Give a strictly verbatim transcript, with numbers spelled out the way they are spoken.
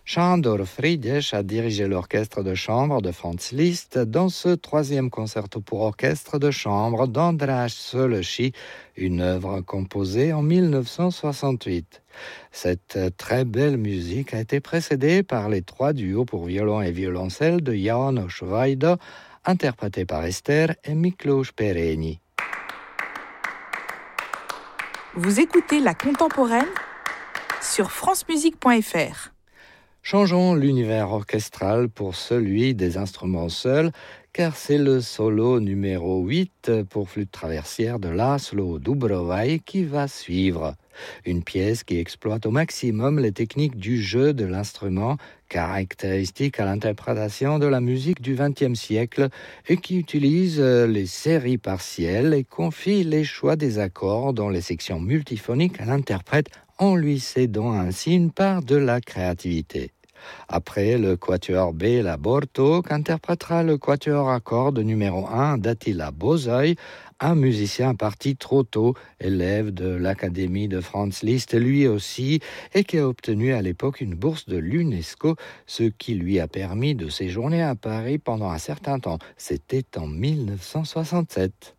Sándor Frigyes a dirigé l'orchestre de chambre de Franz Liszt dans ce troisième concerto pour orchestre de chambre d'András Szöllősi, une œuvre composée en dix-neuf cent soixante-huit. Cette très belle musique a été précédée par les trois duos pour violon et violoncelle de János Vajda, interprétés par Esther et Miklós Perényi. Vous écoutez La Contemporaine sur francemusique point f r. Changeons l'univers orchestral pour celui des instruments seuls, car c'est le solo numéro huit pour flûte traversière de László Dubrovay qui va suivre. Une pièce qui exploite au maximum les techniques du jeu de l'instrument, caractéristiques à l'interprétation de la musique du vingtième siècle et qui utilise les séries partielles et confie les choix des accords dans les sections multiphoniques à l'interprète en lui cédant ainsi une part de la créativité. Après le quatuor Béla Bartók interprétera le quatuor à cordes numéro un d'Attila Bozzai, un musicien parti trop tôt, élève de l'Académie de Franz Liszt lui aussi, et qui a obtenu à l'époque une bourse de l'UNESCO, ce qui lui a permis de séjourner à Paris pendant un certain temps. C'était en dix-neuf cent soixante-sept.